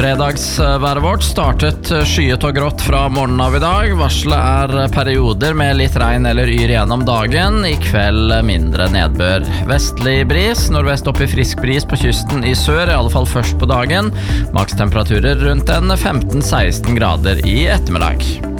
Fredagsværet vårt startet skyet og grått fra morgenen av i dag. Varselet perioder med litt regn eller yr gjennom dagen. I kveld mindre nedbør. Vestlig bris, nordvest opp i frisk bris på kysten i sør, i alle fall først på dagen. Makstemperaturer rundt en 15-16 grader i ettermiddag.